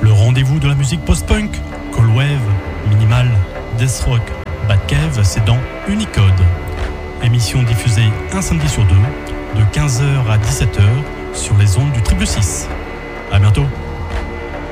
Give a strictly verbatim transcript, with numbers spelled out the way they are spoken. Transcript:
Le rendez-vous de la musique post-punk, cold wave, minimal, death rock, Batcave, c'est dans Unicode. Émission diffusée un samedi sur deux, de quinze heures à dix-sept heures, sur les ondes du Triple six. À bientôt.